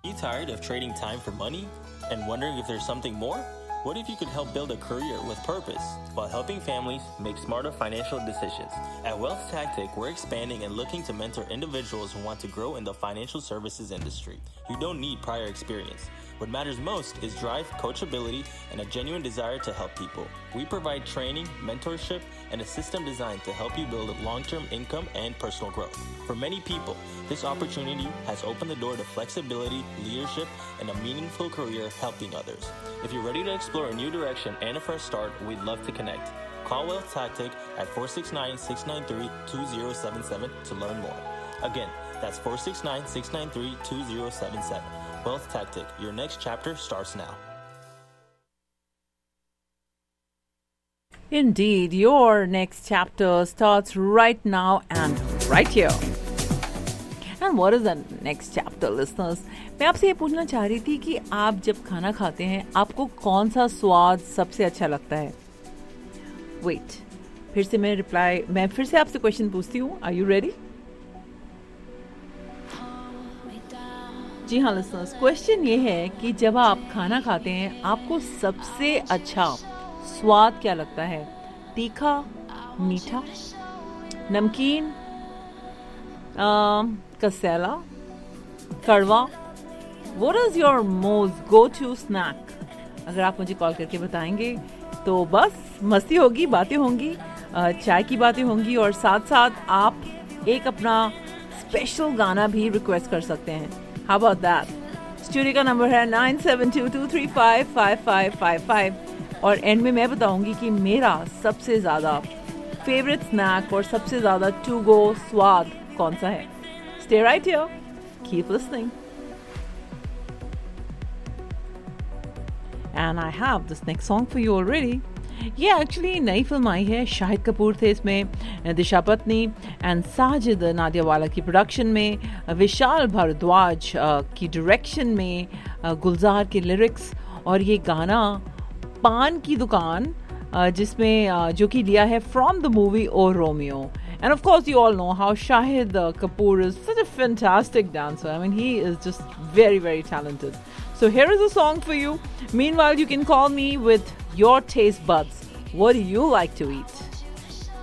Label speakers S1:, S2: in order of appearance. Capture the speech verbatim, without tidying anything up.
S1: Are you tired of trading time for money and wondering if there's something more? What if you could help build a career with purpose while helping families make smarter financial decisions? At Wealth Tactic, we're expanding and looking to mentor individuals who want to grow in the financial services industry. You don't need prior experience. What matters most is drive, coachability, and a genuine desire to help people. We provide training, mentorship, and a system designed to help you build long-term income and personal growth. For many people, this opportunity has opened the door to flexibility, leadership, and a meaningful career helping others. If you're ready to explore a new direction and a fresh start, we'd love to connect. Call Wealth Tactic at four six nine, six nine three, two zero seven seven to learn more. Again, that's four six nine, six nine three, two zero seven seven. Wealth Tactic, your next chapter starts now.
S2: Indeed, your next chapter starts right now and right here. And what is the next chapter, listeners? मैं आपसे ये पूछना चाह रही थी कि आप जब खाना खाते हैं आपको कौन सा स्वाद सबसे अच्छा लगता है? Wait, फिर से मैं रिप्लाई मैं फिर से आपसे क्वेश्चन पूछती हूँ. Are you ready? जी हाँ लिसनर्स, क्वेश्चन ये है कि जब आप खाना खाते हैं आपको सबसे अच्छा स्वाद क्या लगता है? तीखा, मीठा, नमकीन, कसैला, कड़वा? What is your most go-to snack? अगर आप मुझे कॉल करके बताएंगे तो बस मस्ती होगी, बातें होंगी, चाय की बातें होंगी और साथ साथ आप एक अपना स्पेशल गाना भी रिक्वेस्ट कर सकते हैं. How about that? स्टूडियो का नंबर है nine seven to to three five five five five five और एंड में मैं बताऊंगी कि मेरा सबसे ज़्यादा फेवरेट स्नैक और सबसे ज़्यादा टू गो स्वाद कौन सा है. Stay right here. Keep listening. And I have this next song for you already. ये एक्चुअली नई फिल्म आई है. शाहिद कपूर थे इसमें, दिशा पत्नी एंड साजिद नादियावाला की प्रोडक्शन में, विशाल भारद्वाज की डायरेक्शन में, गुलजार के लिरिक्स और ये गाना पान की दुकान जिसमें जो कि लिया है from the movie O Romeo. And of course, you all know how Shahid uh, Kapoor is such a fantastic dancer. I mean, he is just very, very talented. So here is a song for you. Meanwhile, you can call me with your taste buds. What do you like to eat?